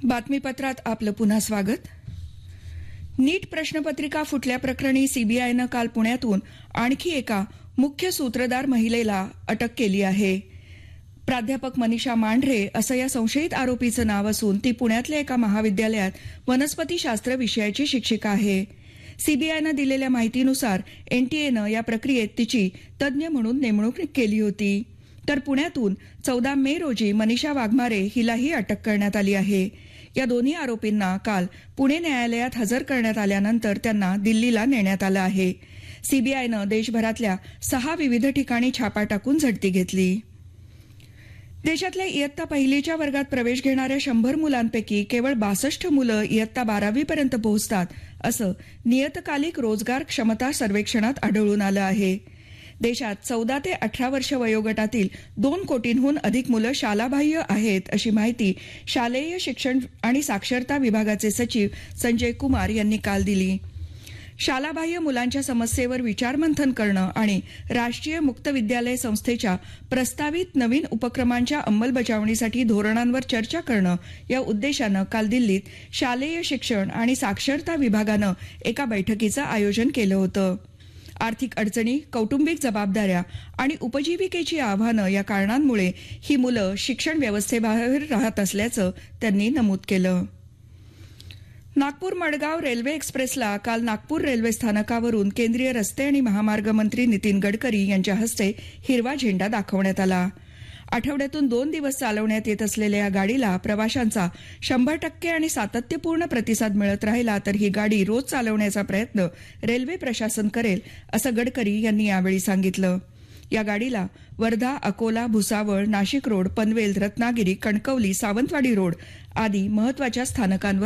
बातमीपत्रात आपलं पुन्हा स्वागत. नीट प्रश्नपत्रिका फुटल्याप्रकरणी सीबीआयनं काल पुण्यातून आणखी एका मुख्य सूत्रधार महिलेला अटक केली आहे. प्राध्यापक मनीषा मांढरे असं या संशयित आरोपीचं नाव असून ती पुण्यातल्या एका महाविद्यालयात वनस्पतीशास्त्र विषयाची शिक्षिका आहे. सीबीआयनं दिलेल्या माहितीनुसार एनटीएनं या प्रक्रियेत तिची तज्ज्ञ म्हणून नेमणूक केली होती. तर पुण्यातून 14 मे रोजी मनीषा वाघमारे हिलाही अटक करण्यात आली आहे. या दोन्ही आरोपींना काल पुणे न्यायालयात हजर करण्यात आल्यानंतर त्यांना दिल्लीला नेण्यात आलं आहे. सीबीआयनं देशभरातल्या 6 विविध ठिकाणी छापा टाकून झडती घेतली. देशातल्या इयत्ता पहिलीच्या वर्गात प्रवेश घेणाऱ्या 100 मुलांपैकी केवळ 62 मुलं इयत्ता 12वी पर्यंत पोहोचतात असं नियतकालिक रोजगार क्षमता सर्वेक्षणात आढळून आलं आहे. देशात 14 ते 18 वर्ष वयोगटातील 2 कोटींहून अधिक मुलं शालाबाह्य आहेत अशी माहिती शालेय शिक्षण आणि साक्षरता विभागाचे सचिव संजय कुमार यांनी काल दिली. शालाबाह्य मुलांच्या समस्येवर विचारमंथन करणं आणि राष्ट्रीय मुक्त विद्यालय संस्थेच्या प्रस्तावित नवीन उपक्रमांच्या अंमलबजावणीसाठी धोरणांवर चर्चा करणं या उद्देशानं काल दिल्लीत शालेय शिक्षण आणि साक्षरता विभागानं एका बैठकीचं आयोजन केलं होतं. आर्थिक अडचणी, कौटुंबिक जबाबदाऱ्या आणि उपजीविकेची आव्हानं या कारणांमुळे ही मुलं शिक्षण व्यवस्थेबाहेर राहत असल्याचं त्यांनी नमूद केलं. नागपूर मडगाव रेल्वे एक्सप्रेसला काल नागपूर रेल्वे स्थानकावरून केंद्रीय रस्ते आणि महामार्ग मंत्री नितीन गडकरी यांच्या हस्ते हिरवा झेंडा दाखवण्यात आला. आठवड्यातून 2 दिवस चालवण्यात येत असलेल्या या गाडीला प्रवाशांचा 100% आणि सातत्यपूर्ण प्रतिसाद मिळत राहिला तर ही गाडी रोज चालवण्याचा प्रयत्न रेल्वे प्रशासन करेल असं गडकरी यांनी यावेळी सांगितलं. या गाडीला वर्धा, अकोला, भुसावळ, नाशिक रोड, पनवेल, रत्नागिरी, कणकवली, सावंतवाडी रोड आदी महत्वाच्या स्थानकांवर